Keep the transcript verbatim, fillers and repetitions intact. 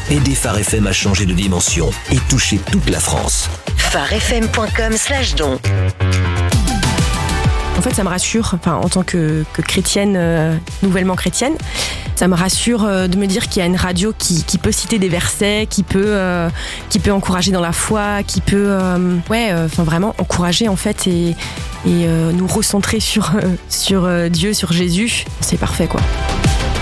Aidez Phare F M à changer de dimension et toucher toute la France. pharefm.com slash don. En fait, ça me rassure, enfin, en tant que, que chrétienne, euh, nouvellement chrétienne, ça me rassure euh, de me dire qu'il y a une radio qui, qui peut citer des versets, qui peut, euh, qui peut encourager dans la foi, qui peut, euh, ouais, enfin euh, vraiment encourager en fait et, et euh, nous recentrer sur, euh, sur euh, Dieu, sur Jésus. C'est parfait, quoi.